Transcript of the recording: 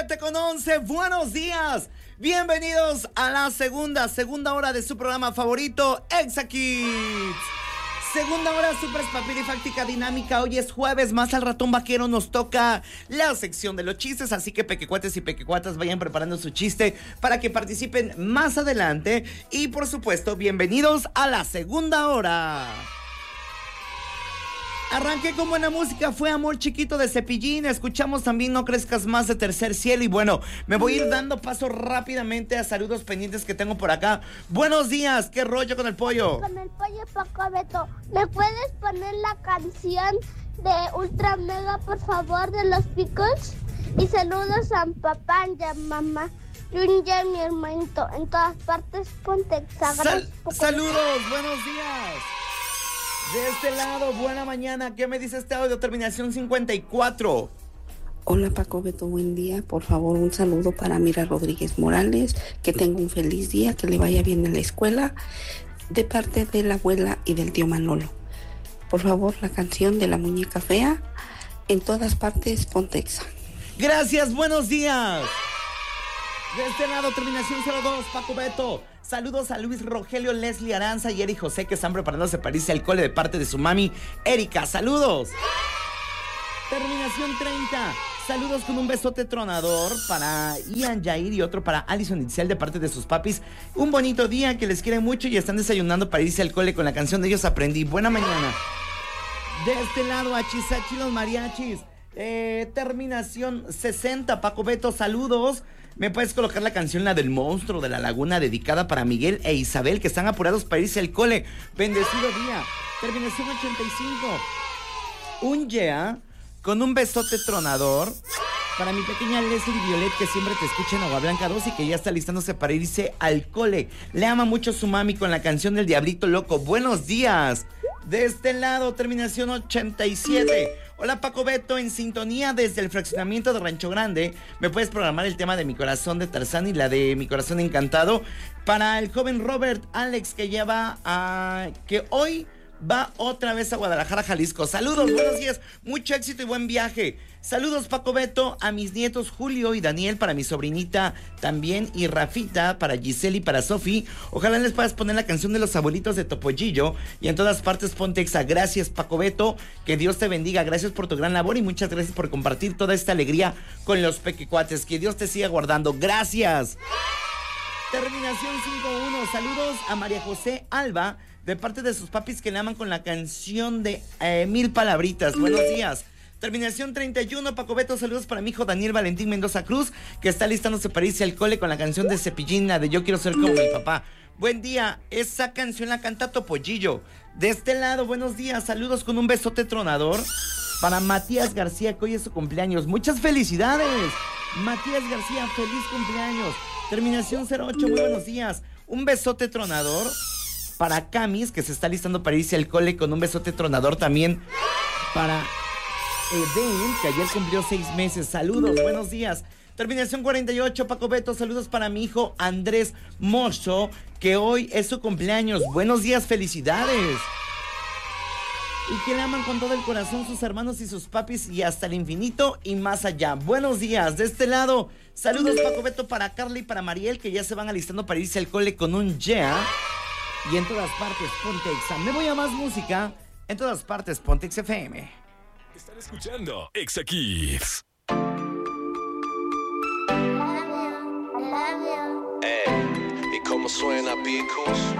7:11, buenos días. Bienvenidos a la segunda hora de su programa favorito, Exa Kids. Segunda hora super papirifáctica dinámica. Hoy es jueves, más al ratón vaquero nos toca la sección de los chistes. Así que pequecuates y pequecuatas vayan preparando su chiste para que participen más adelante. Y por supuesto, bienvenidos a la segunda hora. Arranqué con buena música, fue Amor Chiquito de Cepillín. Escuchamos también No Crezcas Más de Tercer Cielo. Y bueno, me voy a ir dando paso rápidamente a saludos pendientes que tengo por acá. Buenos días, ¿qué rollo con el pollo? Con el pollo Paco Beto. ¿Me puedes poner la canción de Ultra Mega, por favor, de los Picos? Y saludos a mi papá y a mamá. Yo y a mi hermanito. En todas partes, ponte hexágonos. Saludos, buenos días. De este lado, buena mañana. ¿Qué me dice este audio? Terminación 54. Hola Paco Beto, buen día. Por favor, un saludo para Mira Rodríguez Morales. Que tenga un feliz día, que le vaya bien en la escuela. De parte de la abuela y del tío Manolo. Por favor, la canción de la muñeca fea. En todas partes, ponte exa. Gracias, buenos días. De este lado, terminación 02, Paco Beto. Saludos a Luis Rogelio, Leslie Aranza y Eri José, que están preparándose para irse al cole de parte de su mami, Erika. ¡Saludos! Terminación 30. Saludos con un besote tronador para Ian Jair y otro para Alison Itzel de parte de sus papis. Un bonito día, que les quieren mucho y están desayunando para irse al cole con la canción de Ellos Aprendí. Buena mañana. De este lado, a Chisachi los mariachis. Terminación 60, Paco Beto, saludos. ¿Me puedes colocar la canción, la del monstruo de la laguna, dedicada para Miguel e Isabel, que están apurados para irse al cole? Bendecido día. Terminación 85. Un yeah con un besote tronador para mi pequeña Leslie Violet, que siempre te escucha en Agua Blanca 2 y que ya está listándose para irse al cole. Le ama mucho su mami con la canción del Diablito Loco. Buenos días. De este lado, terminación 87. Hola Paco Beto, en sintonía desde el fraccionamiento de Rancho Grande. ¿Me puedes programar el tema de Mi Corazón de Tarzán y la de Mi Corazón Encantado? Para el joven Robert Alex, que ya va a... que hoy va otra vez a Guadalajara, Jalisco. Saludos, buenos días, mucho éxito y buen viaje. Saludos Paco Beto a mis nietos Julio y Daniel, para mi sobrinita también, y Rafita, para Giselle y para Sofi. Ojalá les puedas poner la canción de los abuelitos de Topollillo y en todas partes ponte exa. Gracias Paco Beto, que Dios te bendiga, gracias por tu gran labor y muchas gracias por compartir toda esta alegría con los pequecuates. Que Dios te siga guardando, gracias. Terminación 5-1, saludos a María José Alba, de parte de sus papis, que le aman con la canción de Mil Palabritas. Buenos días. Terminación 31, Paco Beto, saludos para mi hijo Daniel Valentín Mendoza Cruz, que está listándose para irse al cole con la canción de Cepillín, la de Yo Quiero Ser Como Mi Papá. Buen día, esa canción la canta Topollillo. De este lado, buenos días, saludos con un besote tronador para Matías García, que hoy es su cumpleaños. Muchas felicidades, Matías García, feliz cumpleaños. Terminación 08, muy buenos días. Un besote tronador para Camis, que se está listando para irse al cole con un besote tronador también para Eden, que ayer cumplió 6 meses. Saludos, buenos días. Terminación 48, Paco Beto, saludos para mi hijo Andrés Mocho, que hoy es su cumpleaños. Buenos días, felicidades. Y que le aman con todo el corazón sus hermanos y sus papis y hasta el infinito y más allá. Buenos días, de este lado, saludos Paco Beto para Carla y para Mariel, que ya se van alistando para irse al cole con un yeah. Y en todas partes, ponte exa. Me voy a más música. En todas partes, ponte exa FM. Están escuchando Exa Kids. ¿Y cómo suena, Picos?